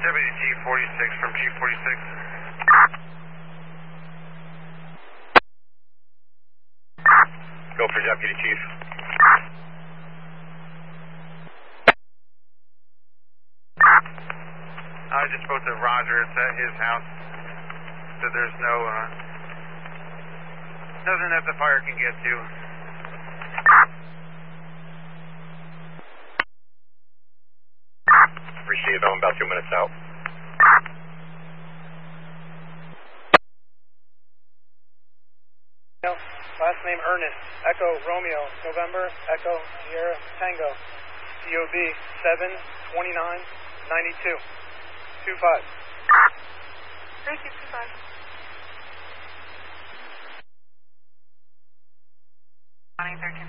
Deputy G46 from G46. Go for Deputy Chief. I just spoke to Roger. It's at his house. So there's nothing that the fire can get to. Appreciate it. I'm about 2 minutes out. Last name Ernest. Echo Romeo. November. Echo Sierra Tango. COB 72992. 25. Thank you, 25. Morning 13.